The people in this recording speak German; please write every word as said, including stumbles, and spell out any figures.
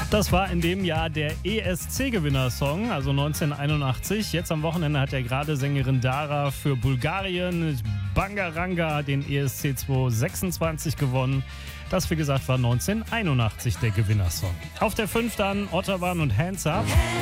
Das war in dem Jahr der E S C-Gewinnersong, also neunzehnhunderteinundachtzig. Jetzt am Wochenende hat ja gerade Sängerin Dara für Bulgarien Bangaranga den E S C zweitausendsechsundzwanzig gewonnen. Das, wie gesagt, war neunzehnhunderteinundachtzig der Gewinnersong. Auf der fünf dann Otterwan und Hands Up.